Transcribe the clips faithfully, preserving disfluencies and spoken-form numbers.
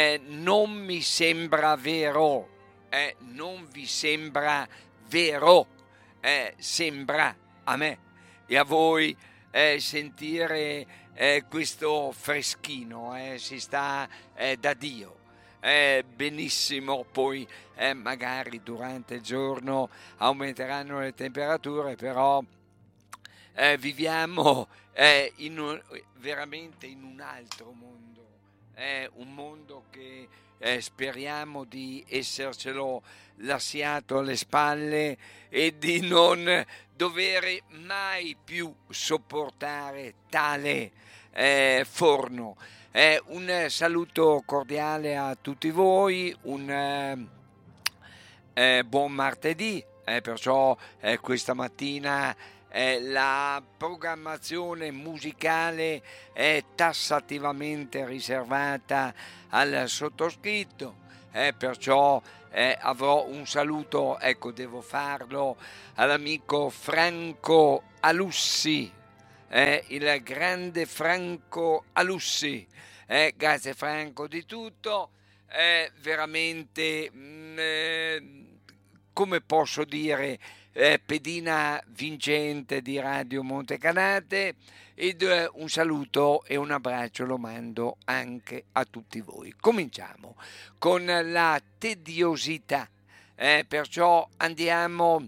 Eh, non mi sembra vero, eh, non vi sembra vero, eh, sembra a me e a voi eh, sentire eh, questo freschino, eh, si sta eh, da Dio. Eh, benissimo, poi eh, magari durante il giorno aumenteranno le temperature, però eh, viviamo eh, in un- veramente in un altro mondo, è un mondo che eh, speriamo di essercelo lasciato alle spalle e di non dover mai più sopportare tale eh, forno. Eh, un saluto cordiale a tutti voi, un eh, eh, buon martedì, eh, perciò eh, questa mattina eh, la programmazione musicale è tassativamente riservata al sottoscritto, eh, perciò eh, avrò un saluto, ecco, devo farlo all'amico Franco Alussi, eh, il grande Franco Alussi. Eh, grazie Franco di tutto, è veramente, mm, eh, come posso dire, eh, pedina vincente di Radio Montecanate ed eh, un saluto e un abbraccio lo mando anche a tutti voi. Cominciamo con la tediosità, eh, perciò andiamo,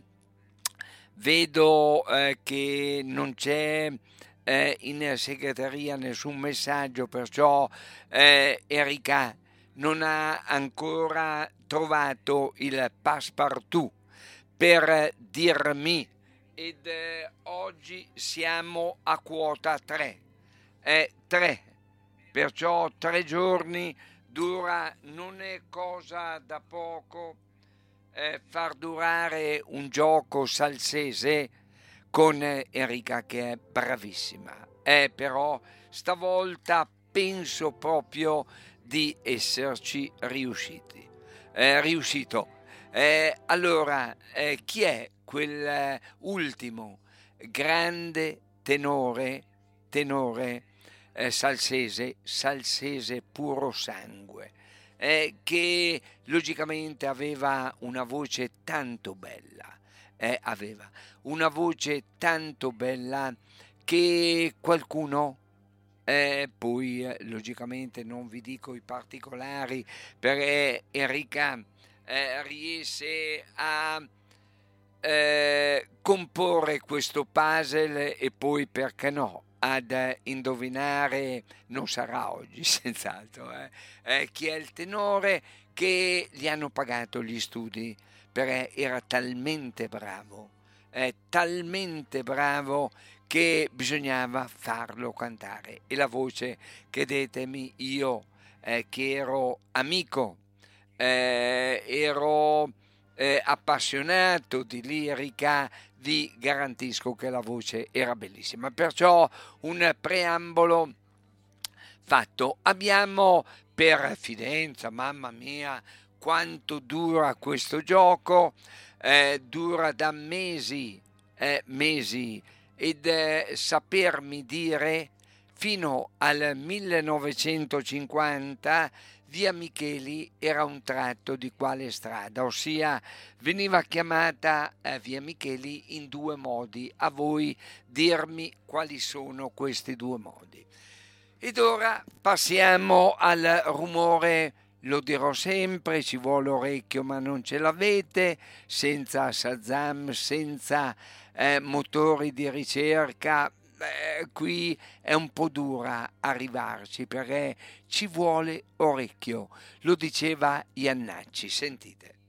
vedo eh, che non c'è eh, in segreteria nessun messaggio, perciò eh, Erika non ha ancora trovato il passepartout per dirmi ed eh, oggi siamo a quota tre, è tre, perciò tre giorni dura, non è cosa da poco eh, far durare un gioco salsese con eh, Erika che è bravissima, eh, però stavolta penso proprio di esserci riusciti, eh, riuscito. Eh, allora, eh, chi è quel eh, ultimo grande tenore, tenore eh, salsese, salsese puro sangue, eh, che logicamente aveva una voce tanto bella, eh, aveva una voce tanto bella che qualcuno, eh, poi eh, logicamente non vi dico i particolari perché Enrica eh, riesce a eh, comporre questo puzzle e poi perché no ad eh, indovinare, non sarà oggi senz'altro, eh, eh, chi è il tenore, che gli hanno pagato gli studi perché era talmente bravo, eh, talmente bravo che bisognava farlo cantare e la voce, credetemi, io eh, che ero amico, eh, ero eh, appassionato di lirica, vi garantisco che la voce era bellissima. Perciò un preambolo fatto. Abbiamo per Fidenza, mamma mia, quanto dura questo gioco, eh, dura da mesi, eh, mesi, ed eh, sapermi dire fino al millenovecentocinquanta via Micheli era un tratto di quale strada, ossia veniva chiamata eh, via Micheli in due modi. A voi dirmi quali sono questi due modi. Ed ora passiamo al rumore, lo dirò sempre, ci vuole orecchio ma non ce l'avete, senza Shazam, senza eh, motori di ricerca, eh, qui è un po' dura arrivarci perché ci vuole orecchio, lo diceva Iannacci, sentite.